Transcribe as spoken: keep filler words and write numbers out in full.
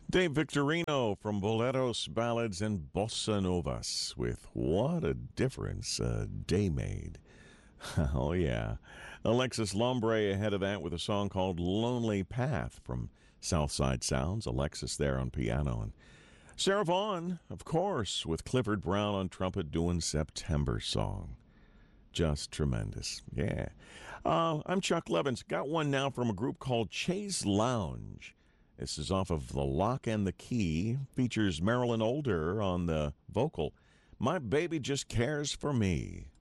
Dave Victorino from Boleros, Ballads, and Bossa Novas with What a Difference a Day Made. Oh, yeah. Alexis Lombre ahead of that with a song called Lonely Path from Southside Sounds. Alexis there on piano. And Sarah Vaughan, of course, with Clifford Brown on trumpet doing September Song. Just tremendous. Yeah. Uh, I'm Chuck Levins. Got one now from a group called Chase Lounge. This is off of The Lock and the Key. Features Marilyn Older on the vocal. My Baby Just Cares for Me.